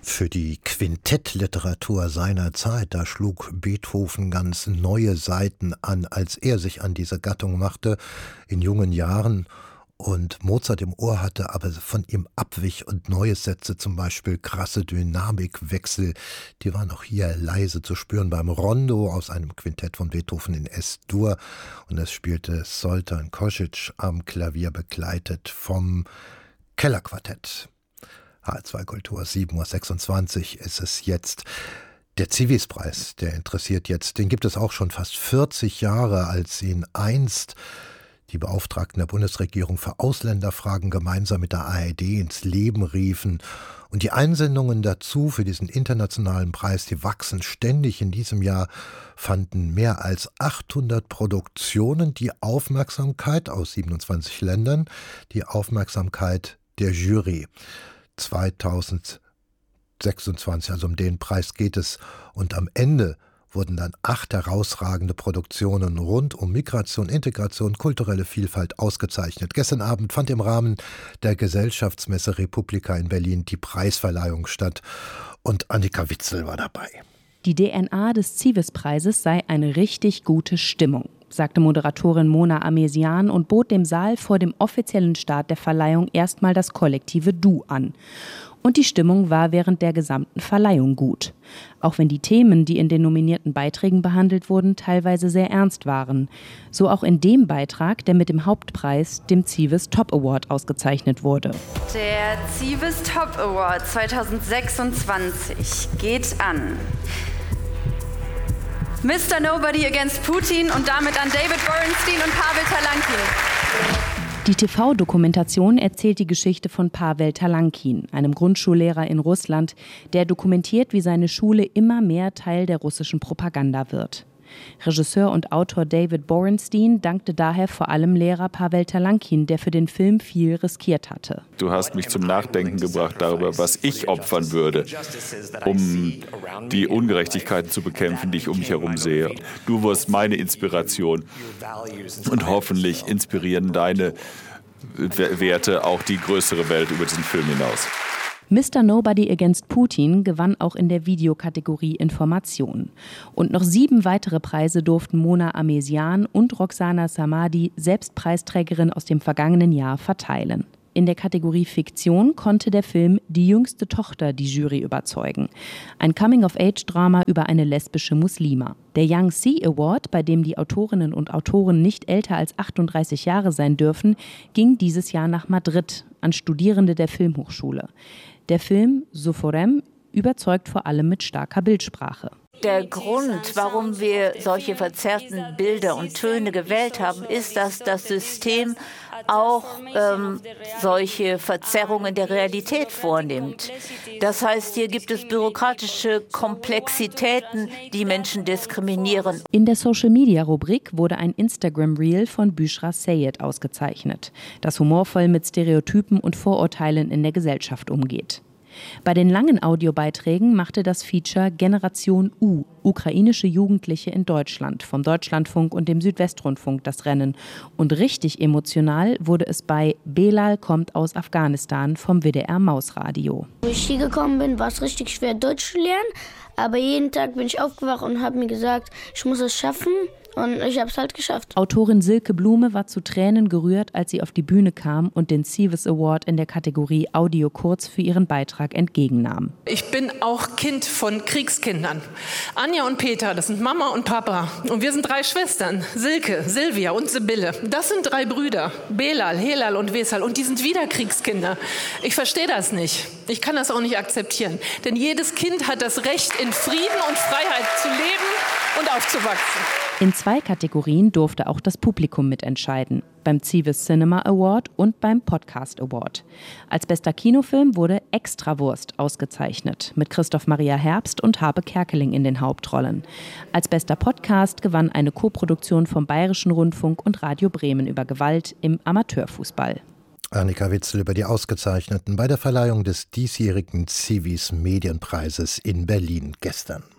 Für die Quintettliteratur seiner Zeit, da schlug Beethoven ganz neue Seiten an, als er sich an diese Gattung machte, in jungen Jahren und Mozart im Ohr hatte, aber von ihm abwich und Neues setzte, zum Beispiel krasse Dynamikwechsel, die waren auch hier leise zu spüren beim Rondo aus einem Quintett von Beethoven in S-Dur, und es spielte Zoltan Kosic am Klavier, begleitet vom Kellerquartett. HR2 Kultur, 7.26 Uhr ist es jetzt. Der Civis-Preis, der interessiert jetzt, den gibt es auch schon fast 40 Jahre, als ihn einst die Beauftragten der Bundesregierung für Ausländerfragen gemeinsam mit der ARD ins Leben riefen. Und die Einsendungen dazu für diesen internationalen Preis, die wachsen ständig. In diesem Jahr fanden mehr als 800 Produktionen die Aufmerksamkeit aus 27 Ländern, die Aufmerksamkeit der Jury. 2026, also um den Preis geht es. Und am Ende wurden dann 8 herausragende Produktionen rund um Migration, Integration, kulturelle Vielfalt ausgezeichnet. Gestern Abend fand im Rahmen der Gesellschaftsmesse Republika in Berlin die Preisverleihung statt. Und Annika Witzel war dabei. Die DNA des Civis-Preises sei eine richtig gute Stimmung, sagte Moderatorin Mona Amesian und bot dem Saal vor dem offiziellen Start der Verleihung erstmal das kollektive Du an. Und die Stimmung war während der gesamten Verleihung gut. Auch wenn die Themen, die in den nominierten Beiträgen behandelt wurden, teilweise sehr ernst waren. So auch in dem Beitrag, der mit dem Hauptpreis, dem Civis Top Award, ausgezeichnet wurde. Der Civis Top Award 2026 geht an Mr. Nobody Against Putin und damit an David Borenstein und Pavel Talankin. Die TV-Dokumentation erzählt die Geschichte von Pavel Talankin, einem Grundschullehrer in Russland, der dokumentiert, wie seine Schule immer mehr Teil der russischen Propaganda wird. Regisseur und Autor David Borenstein dankte daher vor allem Lehrer Pavel Talankin, der für den Film viel riskiert hatte. Du hast mich zum Nachdenken gebracht darüber, was ich opfern würde, um die Ungerechtigkeiten zu bekämpfen, die ich um mich herum sehe. Du wirst meine Inspiration und hoffentlich inspirieren deine Werte auch die größere Welt über diesen Film hinaus. Mr. Nobody Against Putin gewann auch in der Videokategorie Information. Und noch 7 weitere Preise durften Mona Amesian und Roxana Samadi, selbst Preisträgerin aus dem vergangenen Jahr, verteilen. In der Kategorie Fiktion konnte der Film Die jüngste Tochter die Jury überzeugen. Ein Coming-of-Age-Drama über eine lesbische Muslima. Der Young Sea Award, bei dem die Autorinnen und Autoren nicht älter als 38 Jahre sein dürfen, ging dieses Jahr nach Madrid an Studierende der Filmhochschule. Der Film Soforem überzeugt vor allem mit starker Bildsprache. Der Grund, warum wir solche verzerrten Bilder und Töne gewählt haben, ist, dass das System auch solche Verzerrungen der Realität vornimmt. Das heißt, hier gibt es bürokratische Komplexitäten, die Menschen diskriminieren. In der Social-Media-Rubrik wurde ein Instagram-Reel von Büshra Sayed ausgezeichnet, das humorvoll mit Stereotypen und Vorurteilen in der Gesellschaft umgeht. Bei den langen Audiobeiträgen machte das Feature Generation U, ukrainische Jugendliche in Deutschland, vom Deutschlandfunk und dem Südwestrundfunk das Rennen. Und richtig emotional wurde es bei Belal kommt aus Afghanistan vom WDR Mausradio. Als ich hier gekommen bin, war es richtig schwer, Deutsch zu lernen. Aber jeden Tag bin ich aufgewacht und habe mir gesagt, ich muss es schaffen. Und ich habe es halt geschafft. Autorin Silke Blume war zu Tränen gerührt, als sie auf die Bühne kam und den Civis Award in der Kategorie Audio Kurz für ihren Beitrag entgegennahm. Ich bin auch Kind von Kriegskindern. Anja und Peter, das sind Mama und Papa. Und wir sind 3 Schwestern, Silke, Silvia und Sibylle. Das sind 3 Brüder, Belal, Helal und Wesal. Und die sind wieder Kriegskinder. Ich verstehe das nicht. Ich kann das auch nicht akzeptieren. Denn jedes Kind hat das Recht, in Frieden und Freiheit zu leben und aufzuwachsen. In 2 Kategorien durfte auch das Publikum mitentscheiden, beim Civis Cinema Award und beim Podcast Award. Als bester Kinofilm wurde Extrawurst ausgezeichnet, mit Christoph Maria Herbst und Harpe Kerkeling in den Hauptrollen. Als bester Podcast gewann eine Koproduktion vom Bayerischen Rundfunk und Radio Bremen über Gewalt im Amateurfußball. Annika Witzel über die Ausgezeichneten bei der Verleihung des diesjährigen Civis Medienpreises in Berlin gestern.